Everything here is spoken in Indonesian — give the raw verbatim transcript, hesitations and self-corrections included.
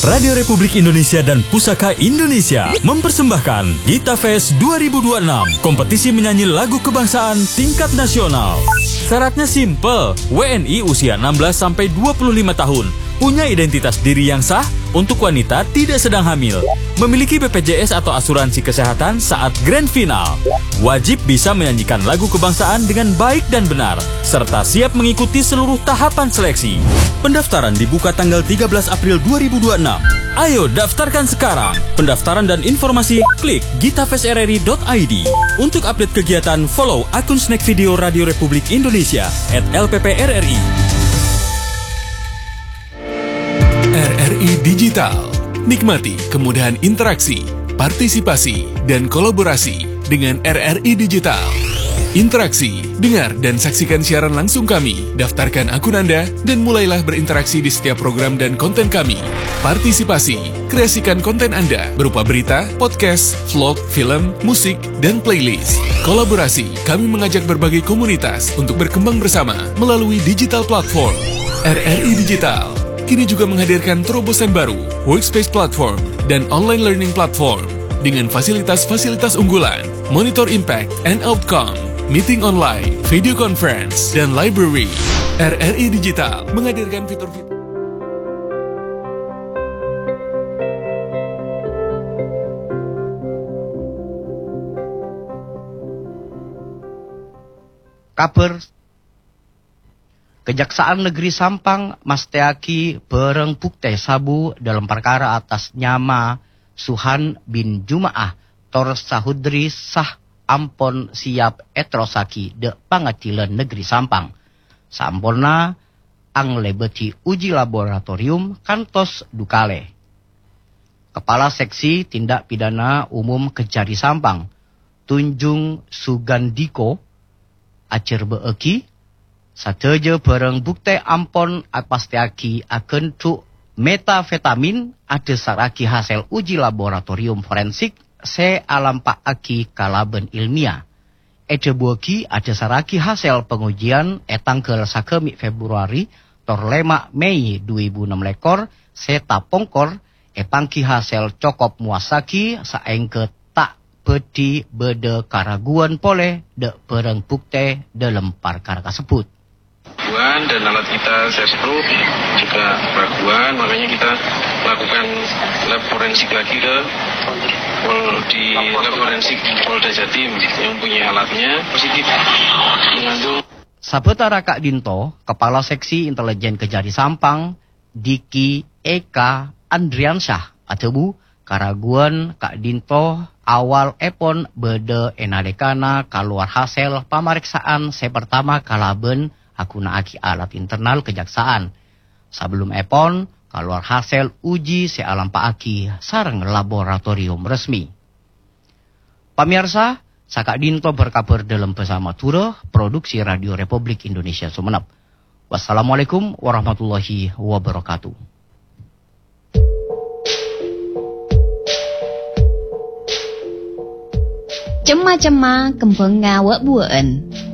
Radio Republik Indonesia dan Pusaka Indonesia mempersembahkan Gita Fest dua ribu dua puluh enam, kompetisi menyanyi lagu kebangsaan tingkat nasional. Syaratnya simple, W N I usia enam belas sampai dua puluh lima tahun, punya identitas diri yang sah, untuk wanita tidak sedang hamil, memiliki B P J S atau asuransi kesehatan saat grand final, wajib bisa menyanyikan lagu kebangsaan dengan baik dan benar, serta siap mengikuti seluruh tahapan seleksi. Pendaftaran dibuka tanggal tiga belas April dua ribu dua puluh enam. Ayo daftarkan sekarang. Pendaftaran dan informasi klik gitafestrri dot i d. Untuk update kegiatan, follow akun Snack Video Radio Republik Indonesia at L P P R R I. R R I Digital. Nikmati kemudahan interaksi, partisipasi, dan kolaborasi dengan R R I Digital. Interaksi, dengar dan saksikan siaran langsung kami, daftarkan akun Anda, dan mulailah berinteraksi di setiap program dan konten kami. Partisipasi, kreasikan konten Anda berupa berita, podcast, vlog, film, musik, dan playlist. Kolaborasi, kami mengajak berbagai komunitas untuk berkembang bersama melalui digital platform. R R I Digital kini juga menghadirkan terobosan baru, workspace platform, dan online learning platform dengan fasilitas-fasilitas unggulan, monitor impact and outcome, meeting online, video conference, dan library. R R I Digital menghadirkan fitur-fitur kabar. Kejaksaan Negeri Sampang masteaki bareng bukti sabu dalam perkara atas nama Suhan bin Jumaah Tor Sahudri sah ampon siap etrosaki de Pengadilan Negeri Sampang. Sampurna ang lebeti uji laboratorium kantos dukale. Kepala Seksi Tindak Pidana Umum Kejari Sampang, Tunjung Sugandiko, acer beeki, sateja bareng bukti ampon apastiaki akan truk metafetamin ada saraki hasil uji laboratorium forensik se alampak aki kalaben ilmiah. Ede buaki ada saraki hasil pengujian etangkel sakemi Februari tor lima Mei dua ribu enam lekor se tapongkor epangki hasil cokop muasaki saengke tak bedi bede karaguan pole de bareng bukti dalam perkara tersebut. Dan alat kita sesproof juga keraguan, makanya kita lakukan lab forensik lagi ke di lab forensik Polda Jatim yang punya alatnya positif mengandung. Sabetara Kak Dinto, Kepala Seksi Intelijen Kejari Sampang, Diki Eka Andriansyah atebu karaguan Kak Dinto awal epon bede enadekana keluar hasil pemeriksaan se pertama kalaben akuna aki alat internal kejaksaan. Sebelum epon, keluar hasil uji sealam paaki sareng laboratorium resmi. Pemirsa, Saka Dinto berkabar dalam bersama Tura, Produksi Radio Republik Indonesia Sumeneb. Wassalamualaikum warahmatullahi wabarakatuh. Cema-cema kembang ngawak buan.